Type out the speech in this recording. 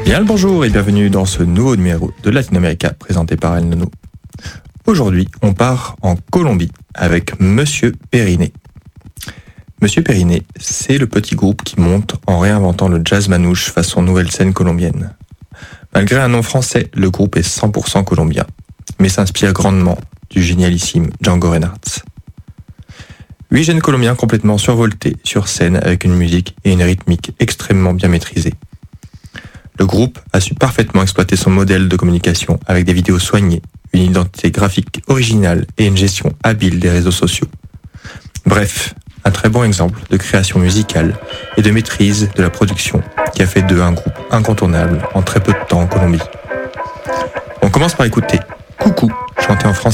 Bien le bonjour et bienvenue dans ce nouveau numéro de Latinoamérica présenté par El Nono. Aujourd'hui, on part en Colombie avec Monsieur Periné. Monsieur Periné, c'est le petit groupe qui monte en réinventant le jazz manouche façon nouvelle scène colombienne. Malgré un nom français, le groupe est 100% colombien, mais s'inspire grandement du génialissime Django Reinhardt. 8 jeunes colombiens complètement survoltés sur scène avec une musique et une rythmique extrêmement bien maîtrisées. Le groupe a su parfaitement exploiter son modèle de communication avec des vidéos soignées, une identité graphique originale et une gestion habile des réseaux sociaux. Bref, un très bon exemple de création musicale et de maîtrise de la production qui a fait d'eux un groupe incontournable en très peu de temps en Colombie. On commence par écouter Coucou, chanté en français